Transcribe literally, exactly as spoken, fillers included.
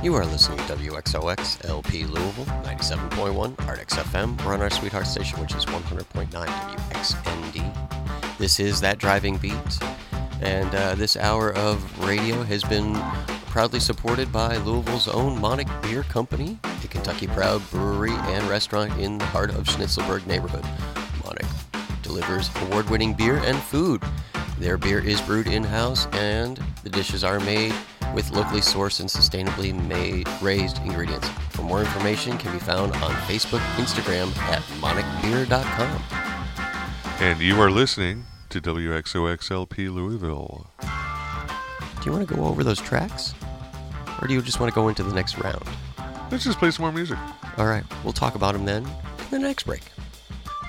You are listening to W X O X L P Louisville, ninety-seven point one, Ardex F M. We're on our sweetheart station, which is one hundred point nine W X N D. This is That Driving Beat, and uh, this hour of radio has been proudly supported by Louisville's own Monarch Beer Company, a Kentucky-proud brewery and restaurant in the heart of Schnitzelburg neighborhood. Monarch delivers award-winning beer and food. Their beer is brewed in-house, and the dishes are made with locally sourced and sustainably made raised ingredients. For more information can be found on Facebook, Instagram at monarch beer dot com. And you are listening to W X O X L P Louisville. Do you want to go over those tracks? Or do you just want to go into the next round? Let's just play some more music. All right, we'll talk about them then in the next break.